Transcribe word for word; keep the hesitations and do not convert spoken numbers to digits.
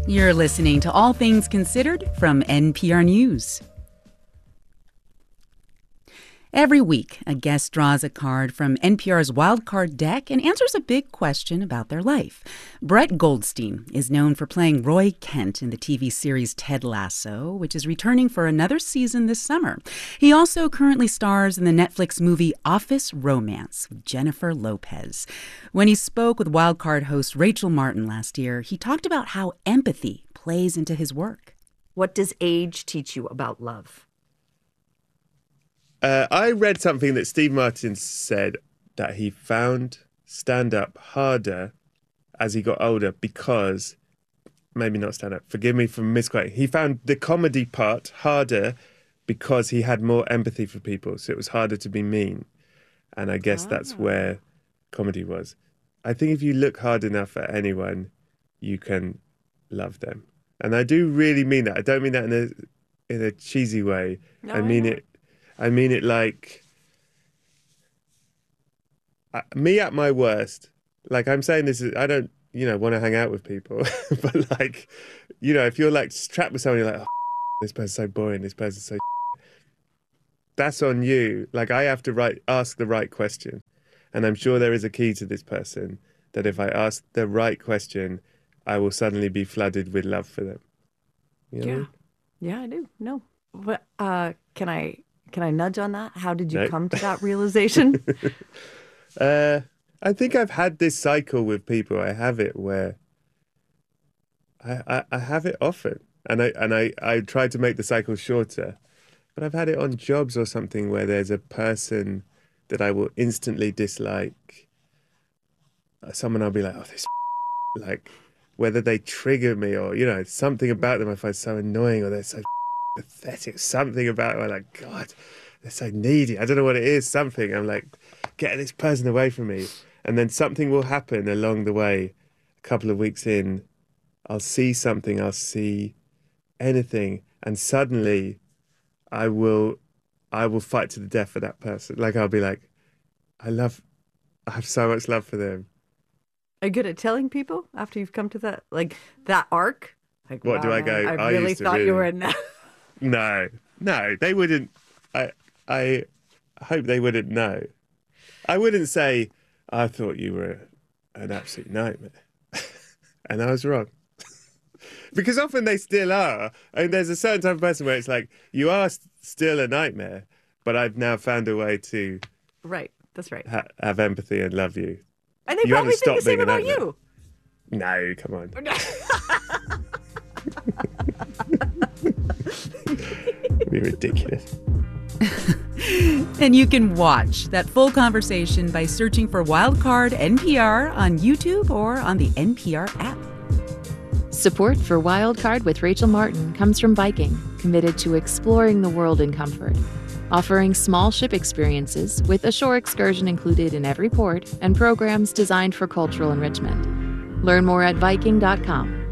You're listening to All Things Considered from N P R News. Every week, a guest draws a card from N P R's Wildcard deck and answers a big question about their life. Brett Goldstein is known for playing Roy Kent in the T V series Ted Lasso, which is returning for another season this summer. He also currently stars in the Netflix movie Office Romance with Jennifer Lopez. When he spoke with Wildcard host Rachel Martin last year, he talked about how empathy plays into his work. What does age teach you about love? Uh, I read something that Steve Martin said that he found stand-up harder as he got older because, maybe not stand-up, forgive me for misquoting, he found the comedy part harder because he had more empathy for people, so it was harder to be mean. And I guess ah. that's where comedy was. I think if you look hard enough at anyone, you can love them. And I do really mean that. I don't mean that in a, in a cheesy way. No, I mean I it I mean it like, uh, me at my worst, like I'm saying this, is, I don't, you know, want to hang out with people, but like, you know, if you're like trapped with someone, you're like, oh, this person's so boring, this person's so that's on you. Like I have to right, ask the right question. And I'm sure there is a key to this person that if I ask the right question, I will suddenly be flooded with love for them. You know yeah. I mean? Yeah, I do. No. But, uh, can I... Can I nudge on that? How did you no. come to that realization? uh, I think I've had this cycle with people. I have it where I, I, I have it often. And I and I, I try to make the cycle shorter. But I've had it on jobs or something where there's a person that I will instantly dislike. Someone I'll be like, oh, this like, whether they trigger me or, you know, something about them I find so annoying or they're so pathetic, something about it, I'm like, God, they're so needy. I don't know what it is, something. I'm like, get this person away from me. And then something will happen along the way. A couple of weeks in, I'll see something, I'll see anything, and suddenly I will I will fight to the death for that person. Like I'll be like, I love, I have so much love for them. Are you good at telling people after you've come to that, like that arc? Like, what wow, do I go? I I really used to thought really... you were in that. No, no, they wouldn't. I I hope they wouldn't know. I wouldn't say, I thought you were an absolute nightmare. And I was wrong. Because often they still are. I mean, there's a certain type of person where it's like, you are still a nightmare, but I've now found a way to... Right, that's right. Ha- have empathy and love you. And they you probably think the same about you. No, come on. It'd be ridiculous. And you can watch that full conversation by searching for Wildcard N P R on YouTube or on the N P R app. Support for Wildcard with Rachel Martin comes from Viking, committed to exploring the world in comfort. Offering small ship experiences with a shore excursion included in every port and programs designed for cultural enrichment. Learn more at Viking dot com.